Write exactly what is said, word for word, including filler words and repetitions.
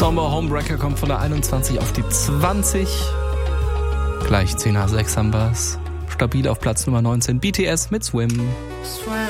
Sommer Homebreaker kommt von der einundzwanzig auf die zwanzig. Gleich zehn nach sechs haben wir's. Stabil auf Platz Nummer neunzehn. B T S mit Swim. Swim.